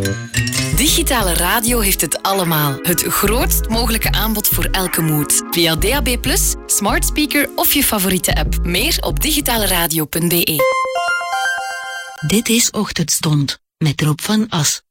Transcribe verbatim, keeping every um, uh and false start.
Digitale radio heeft het allemaal. Het grootst mogelijke aanbod voor elke mood. Via D A B plus, smart speaker of je favoriete app. Meer op digitaleradio punt b e. Dit is Ochtendstond met Rob van As.